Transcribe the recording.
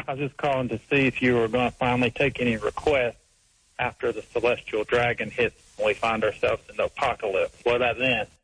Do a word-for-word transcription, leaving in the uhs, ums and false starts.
I was just calling to see if you were going to finally take any requests after the celestial dragon hits and we find ourselves in the apocalypse. What about then?